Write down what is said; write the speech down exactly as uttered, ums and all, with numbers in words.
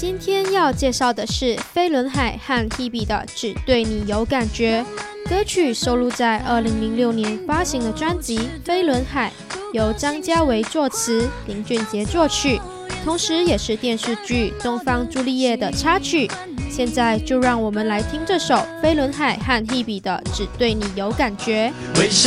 今天要介绍的是飞轮海和 Hebe 的《只对你有感觉》。歌曲收录在二零零六年发行的专辑《飞轮海》，由张家维作词，林俊杰作曲，同时也是电视剧《东方朱丽叶》的插曲。现在就让我们来听这首飞轮海和 Hebe 的《只对你有感觉》。 为什